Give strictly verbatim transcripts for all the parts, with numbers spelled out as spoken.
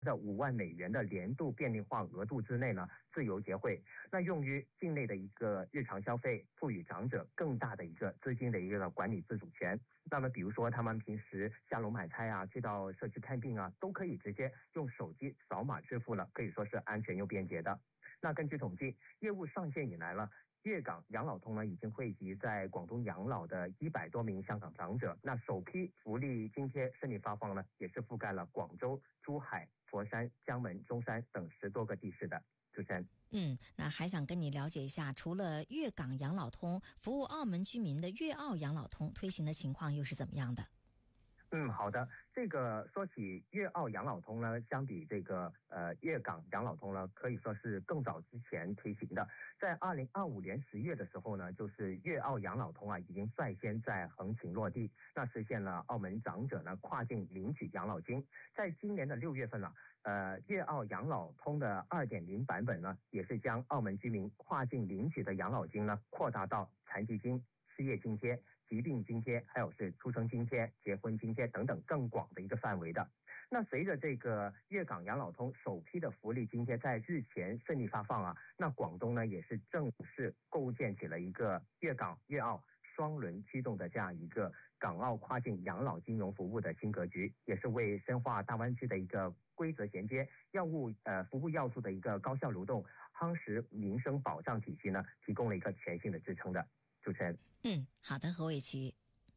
的五万美元的年度便利化额度之内呢，自由结汇，那用于境内的一个日常消费，赋予长者更大的一个资金的一个管理自主权。那么比如说他们平时下楼买菜啊，去到社区看病啊，都可以直接用手机扫码支付了，可以说是安全又便捷的。那根据统计，业务上线以来了，粤港养老通呢已经惠及在广东养老的一百多名香港长者。那首批福利津贴顺利发放呢，也是覆盖了广州、珠海、佛山、江门、中山等十多个地市的。主持人， 嗯，那还想跟你了解一下，除了粤港养老通，服务澳门居民的粤澳养老通推行的情况又是怎么样的？ 嗯，好的。这个说起粤澳养老通呢，相比这个呃粤港养老通呢，可以说是更早之前推行的。在二零二五年十月的时候呢，就是粤澳养老通啊，已经率先在横琴落地，那实现了澳门长者呢跨境领取养老金。在今年的六月份呢、啊，呃，粤澳养老通的 二点零 版本呢，也是将澳门居民跨境领取的养老金呢，扩大到残疾金、失业津贴、疾病津贴，还有是出生津贴、结婚津贴等等更广的一个范围的。那随着这个粤港养老通首批的福利津贴在日前顺利发放啊，那广东呢也是正式构建起了一个粤港粤澳双轮驱动的这样一个港澳跨境养老金融服务的新格局，也是为深化大湾区的一个规则衔接、药物呃服务要素的一个高效流动、夯实民生保障体系呢，提供了一个全新的支撑的。主持人， 嗯，好的，何伟奇。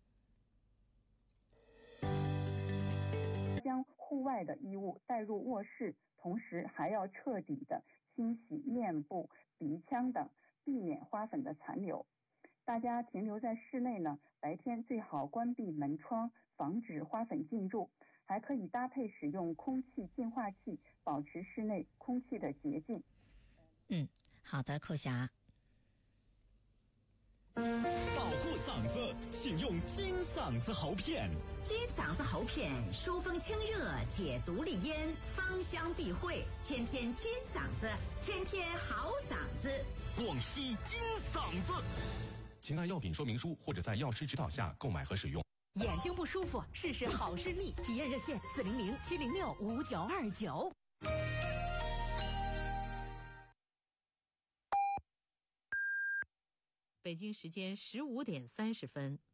将户外的衣物带入卧室，同时还要彻底的清洗面部、鼻腔等，避免花粉的残留。大家停留在室内呢，白天最好关闭门窗，防止花粉进入，还可以搭配使用空气净化器，保持室内空气的洁净。 嗯，好的，寇霞。 保护嗓子，请用金嗓子喉片。 金嗓子喉片疏风清热，解毒利咽，芳香避秽，天天金嗓子，天天好嗓子。 广西金嗓子，请按药品说明书或者在药师指导下购买和使用。 眼睛不舒服，试试好视力，体验热线四零零七零六五九二九。北京时间十五点三十分。